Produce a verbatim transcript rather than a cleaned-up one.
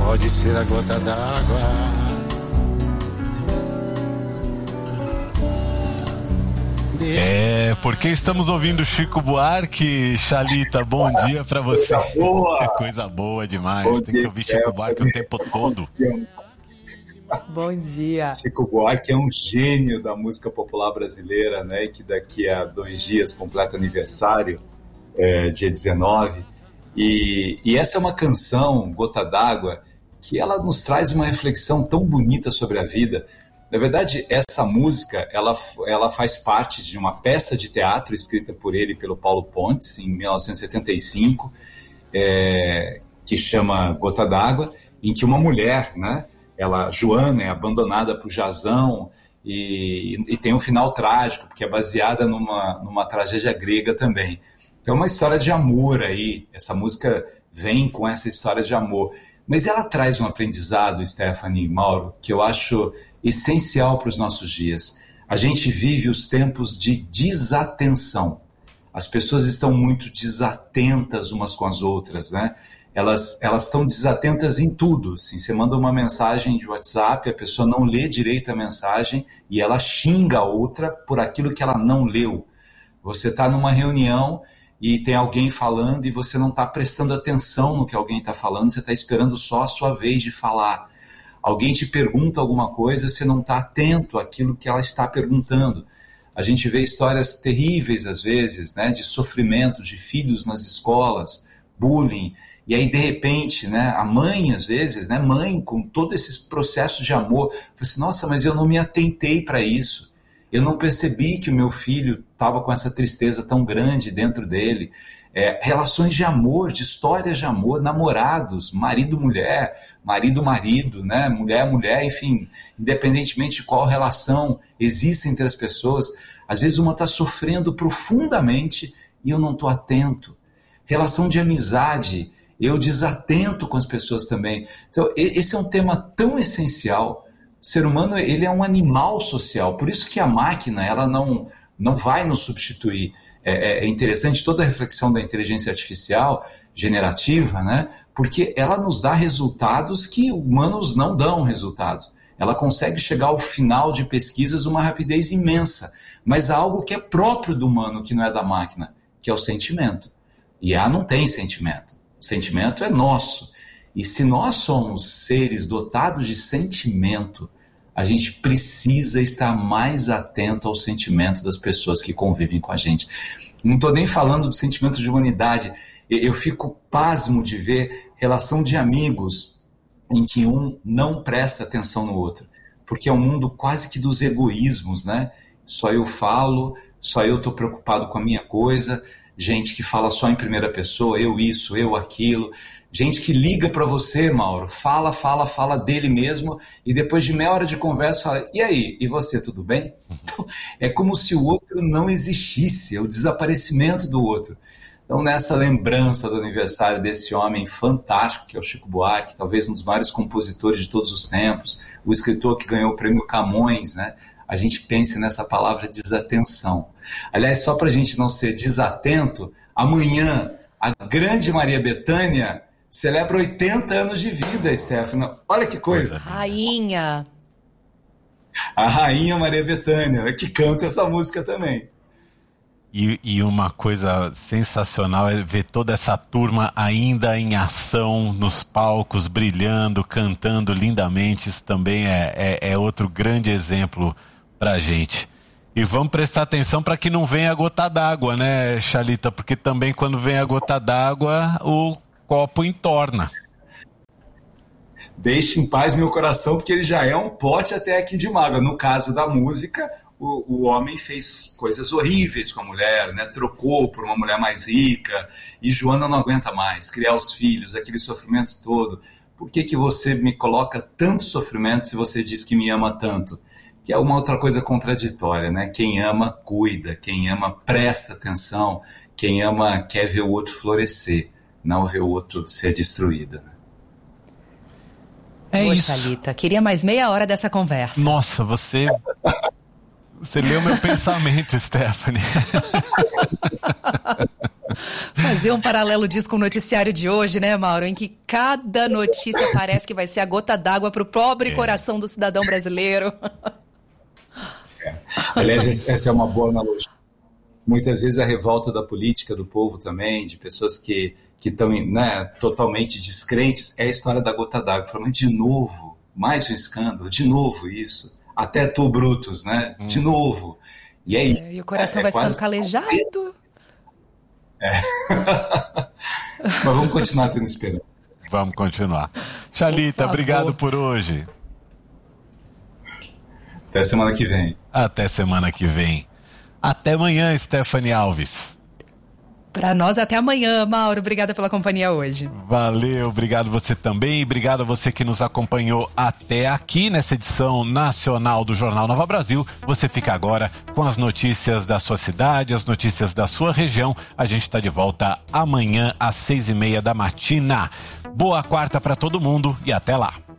pode ser a gota d'água. É, porque estamos ouvindo Chico Buarque. Chalita, bom dia pra você. Coisa boa. É coisa boa demais. Bom Tem dia, que ouvir Chico é, Buarque o tempo todo. Bom dia. Chico Buarque é um gênio da música popular brasileira, né? Que daqui a dois dias completa aniversário, é, dia dezenove. E, e essa é uma canção, Gota d'Água, que ela nos traz uma reflexão tão bonita sobre a vida. Na verdade, essa música, ela, ela faz parte de uma peça de teatro escrita por ele e pelo Paulo Pontes, em mil novecentos e setenta e cinco, é, que chama Gota d'Água, em que uma mulher, né, ela, Joana, é abandonada por Jasão e, e tem um final trágico, porque é baseada numa, numa tragédia grega também. Então é uma história de amor aí, essa música vem com essa história de amor. Mas ela traz um aprendizado, Stephanie e Mauro, que eu acho essencial para os nossos dias. A gente vive os tempos de desatenção. As pessoas estão muito desatentas umas com as outras, né? Elas, elas estão desatentas em tudo. Assim, você manda uma mensagem de WhatsApp, a pessoa não lê direito a mensagem e ela xinga a outra por aquilo que ela não leu. Você está numa reunião e tem alguém falando e você não está prestando atenção no que alguém está falando, você está esperando só a sua vez de falar. Alguém te pergunta alguma coisa, você não está atento àquilo que ela está perguntando. A gente vê histórias terríveis, às vezes, né, de sofrimento, de filhos nas escolas, bullying, e aí, de repente, né, a mãe, às vezes, né, mãe, com todo esse processo de amor, fala assim, nossa, mas eu não me atentei para isso. Eu não percebi que o meu filho estava com essa tristeza tão grande dentro dele. É, relações de amor, de histórias de amor, namorados, marido-mulher, marido-marido, né? mulher-mulher, enfim, independentemente de qual relação existe entre as pessoas, às vezes uma está sofrendo profundamente e eu não estou atento. Relação de amizade, eu desatento com as pessoas também. Então, esse é um tema tão essencial. O ser humano, ele é um animal social, por isso que a máquina, ela não, não vai nos substituir. É, é interessante toda a reflexão da inteligência artificial generativa, né? Porque ela nos dá resultados que humanos não dão resultados. Ela consegue chegar ao final de pesquisas uma rapidez imensa, mas há algo que é próprio do humano, que não é da máquina, que é o sentimento. E a não tem sentimento. O sentimento é nosso. E se nós somos seres dotados de sentimento, a gente precisa estar mais atento ao sentimento das pessoas que convivem com a gente. Não estou nem falando do sentimento de humanidade. Eu fico pasmo de ver relação de amigos em que um não presta atenção no outro. Porque é um mundo quase que dos egoísmos, né? Só eu falo, só eu estou preocupado com a minha coisa. Gente que fala só em primeira pessoa, eu isso, eu aquilo. Gente que liga para você, Mauro, fala, fala, fala dele mesmo e depois de meia hora de conversa fala, e aí, e você, tudo bem? Então, é como se o outro não existisse, é o desaparecimento do outro. Então, nessa lembrança do aniversário desse homem fantástico, que é o Chico Buarque, talvez um dos maiores compositores de todos os tempos, o escritor que ganhou o prêmio Camões, né? A gente pense nessa palavra desatenção. Aliás, só para a gente não ser desatento, amanhã a grande Maria Bethânia celebra oitenta anos de vida, Stephanie. Olha que coisa. Rainha. A rainha Maria Bethânia, que canta essa música também. E, e uma coisa sensacional é ver toda essa turma ainda em ação, nos palcos, brilhando, cantando lindamente. Isso também é, é, é outro grande exemplo pra gente. E vamos prestar atenção para que não venha a gota d'água, né, Chalita? Porque também quando vem a gota d'água, o copo entorna. Deixe em paz meu coração, porque ele já é um pote até aqui de mágoa. No caso da música, o, o homem fez coisas horríveis com a mulher, né? Trocou por uma mulher mais rica, e Joana não aguenta mais, criar os filhos, aquele sofrimento todo. Por que que você me coloca tanto sofrimento se você diz que me ama tanto? Que é uma outra coisa contraditória, né? Quem ama, cuida. Quem ama, presta atenção. Quem ama, quer ver o outro florescer, não ver o outro ser destruído. Né? É Oi, isso. Chalita, queria mais meia hora dessa conversa. Nossa, você... Você leu meu pensamento, Stephanie. Fazer um paralelo disso com o noticiário de hoje, né, Mauro? Em que cada notícia parece que vai ser a gota d'água para o pobre é. coração do cidadão brasileiro. É. Aliás, essa é uma boa analogia. Muitas vezes a revolta da política, do povo também, de pessoas que estão, né, totalmente descrentes, é a história da gota d'água. Falando, de novo, mais um escândalo, de novo isso. Até tu, Brutus, né? Hum. De novo. E aí, é, e o coração é, vai é ficando calejado. É. Mas vamos continuar tendo esperança. Vamos continuar. Thalita, por obrigado por hoje. Até semana que vem. Até semana que vem. Até amanhã, Stephanie Alves. Para nós, até amanhã, Mauro. Obrigada pela companhia hoje. Valeu, obrigado você também. Obrigado a você que nos acompanhou até aqui nessa edição nacional do Jornal Nova Brasil. Você fica agora com as notícias da sua cidade, as notícias da sua região. A gente está de volta amanhã às seis e meia da matina. Boa quarta para todo mundo e até lá.